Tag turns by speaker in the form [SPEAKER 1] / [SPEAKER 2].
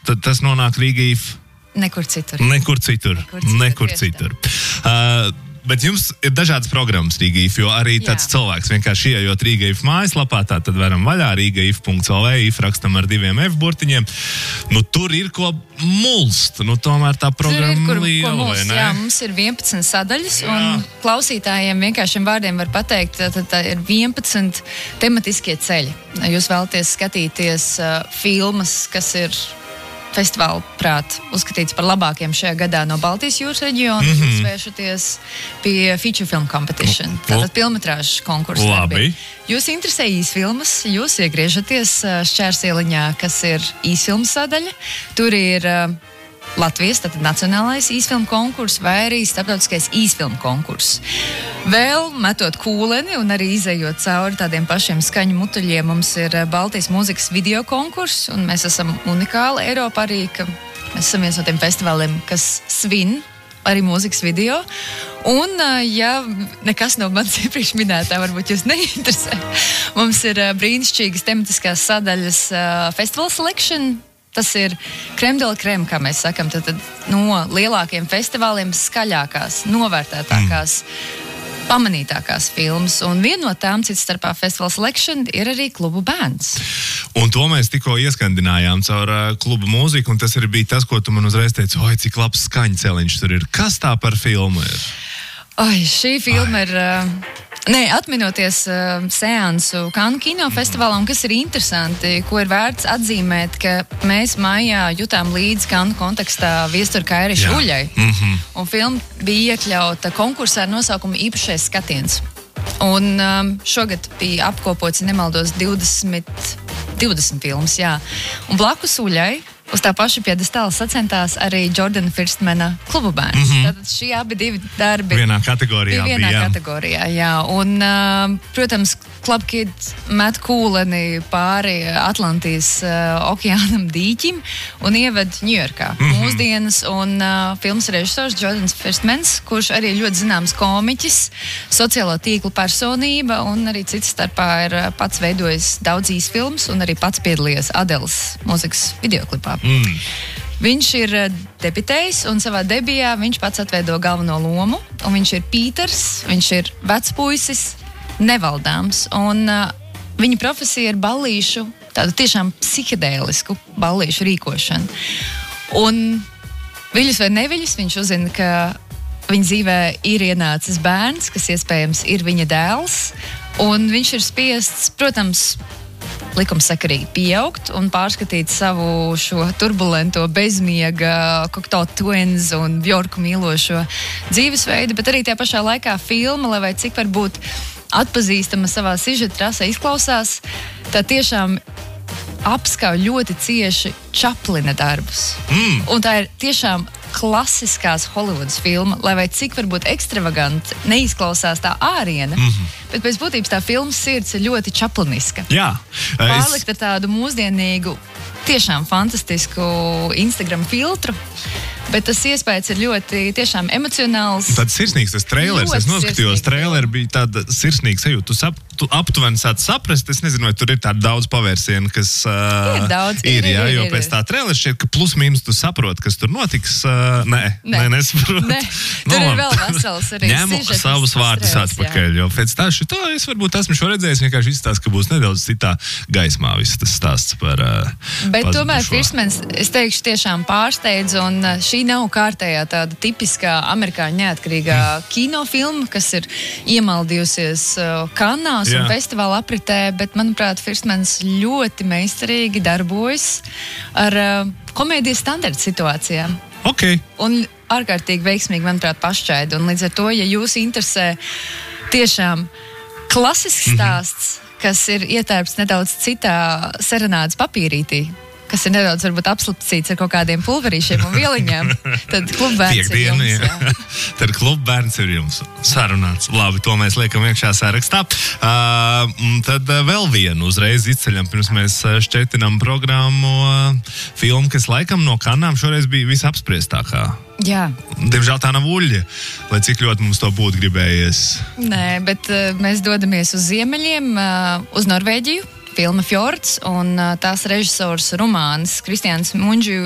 [SPEAKER 1] tad tas nonāk Rīga IF.
[SPEAKER 2] Nekur citur.
[SPEAKER 1] Nekur citur. Bet jums ir dažādas programmas Rīga IF, jo arī tāds cilvēks vienkārši ieejot Rīga IF mājaslapā, tā tad varam vaļā rīgaif.lv, IF rakstam ar 2 F burtiņiem. Nu, tur ir ko mulst, nu, tomēr tā programma liela, vai ne?
[SPEAKER 2] Jā, mums ir 11 sadaļas, un klausītājiem vienkāršiem vārdiem var pateikt, tā ir 11 tematiskie ceļi. Jūs vēlaties skatīties filmas, kas ir festivāla prāt uzskatīts par labākiem šajā gadā no Baltijas jūras reģiona, jūs vēršaties pie Feature Film Competition, tātad filmetrāžas konkursu.
[SPEAKER 1] Labi.
[SPEAKER 2] Jūs interesē īsfilmas, jūs iegriežaties Šķērsieliņā, kas ir īsfilmu sadaļa. Tur ir Latvijas, tātad nacionālais īsfilmu konkurss vai arī starptautiskais īsfilmu konkurss. Vēl metot kūleni un arī izejot cauri tādiem pašiem skaņu mutuļiem, mums ir Baltijas mūzikas video konkurss, un mēs esam unikāli Eiropā arī, ka mēs esam viens no tiem festivāliem, kas svin arī mūzikas video. Un, ja nekas no manas iepriekš minētā varbūt jūs neinteresē, mums ir brīnišķīgas tematiskās sadaļas Festival Selection. Tas ir crème de la crème, kā mēs sakam, tad no lielākiem festivāliem skaļākās, novērtētākās, pamanītākās filmas. Un viena no tām, cits starpā Festival Selection, ir arī Klubu bērns.
[SPEAKER 1] Un to mēs tikko ieskandinājām caur klubu mūziku, un tas arī bija tas, ko tu man uzreiz teici, oi, cik labs skaņceliņš tur ir. Kas tā par filmu ir?
[SPEAKER 2] Šī filma ir... Atminoties seansu Kannu kinofestivālā, un kas ir interesanti, ko ir vērts atzīmēt, ka mēs maijā jutām līdzi Kannu kontekstā viestura Kairiša Uļai. Un filma bija iekļauta konkursā ar nosaukumu Īpašais skatiens. Un šogad bija apkopots, ja nemaldos, 20 filmas, jā. Un blakus Uļai uz tā paša piedestāla sacentās arī Jordana Firstmana Klubu bērns. Tātad šie abi divi darbi
[SPEAKER 1] vienā kategorijā
[SPEAKER 2] jā. Un, protams, Club Kid met kūleni pāri Atlantijas okeānam dīķim un ieved Ņujorkā mūsdienas. Un filmas režisors Jordans Firstmans, kurš arī ļoti zināms komiķis, sociālo tīklu personība un arī cits starpā ir pats veidojis daudz īsfilmas un arī pats piedalījies Adeles mūzikas videoklipā. Viņš ir debitējis un savā debijā viņš pats atveido galveno lomu, un viņš ir Pīters, viņš ir vecpuisis, nevaldāms, un viņa profesija ir ballīšu, tādu tiešām psihedēlisku ballīšu rīkošanu. Un viļus vai neviļus viņš uzzina, ka viņa dzīvē ir ienācis bērns, kas iespējams ir viņa dēls, un viņš ir spiests, protams, likumsakarīgi pieaugt un pārskatīt savu šo turbulento bezmiega Cocteau Twins un Bjorku mīlošo dzīvesveidu, bet arī tajā pašā laikā filma, lai vai cik varbūt atpazīstama savā sižeta trasē izklausās, tā tiešām apskauj ļoti cieši Čaplina darbus. Un tā ir tiešām klasiskās Holivudas filma, lai vai cik varbūt ekstravaganti neizklausās tā āriena, bet pēc būtības tā filmas sirds ir ļoti čapliniska.
[SPEAKER 1] Jā.
[SPEAKER 2] Pārlikt ar tādu mūsdienīgu, tiešām fantastisku Instagram filtru, bet tas iespējas ir ļoti tiešām emocionāls.
[SPEAKER 1] Tāds sirsnīgs tas trailers, es noskatījos, traileri bija tāda sirsnīga sajūta. Tu aptuveni sāc saprast, es nezinu, vai tur ir tāda daudz pavērsienu, kas ir, jo pēc tā trailera šķiet, ka plus mīnus tu saproti, kas tur notiks. Nesaprotu.
[SPEAKER 2] Tur ir vēl vesels arī
[SPEAKER 1] ņemu
[SPEAKER 2] sižets.
[SPEAKER 1] savus vārdus atpakaļ, jo pēc tā šito es varbūt esmu šo redzējis, vienkārši izstāst, ka būs nedaudz citā gaismā viss tas stāsts par
[SPEAKER 2] bet tomēr Firstmans, es teikšu, tiešām pārsteidz, un šī nav kārtējā tāda tipiskā amerikāņu neatkarīgā kinofilma, kas ir iemaldījusies Kannās un festivāla apritē, bet, manuprāt, Firstmans ļoti meistarīgi darbojas ar komēdijas standarta situācijām.
[SPEAKER 1] Okay.
[SPEAKER 2] Un ārkārtīgi veiksmīgi, manuprāt, pašķaida. Un līdz ar to, ja jūs interesē tiešām klasisks stāsts, kas ir ietērps nedaudz citā serenādes papīrītī, kas ir nedaudz varbūt apslapcīts ar kaut kādiem pulverīšiem un vieliņām, tad klubbērns ir jums.
[SPEAKER 1] Tad klubbērns ir jums sarunāts. Labi, to mēs liekam iekšā sarakstā. Tad vēl vienu uzreiz izceļam, pirms mēs šķetinam programmu filmu, kas laikam no Kannām šoreiz bija visapspriestākā.
[SPEAKER 2] Jā.
[SPEAKER 1] Diemžēl tā nav Uļļa, lai cik ļoti mums to būtu gribējies.
[SPEAKER 2] Nē, bet mēs dodamies uz ziemeļiem, uz Norvēģiju. Filma Fjords, un tās režisors Rumānis Kristiāns Munģu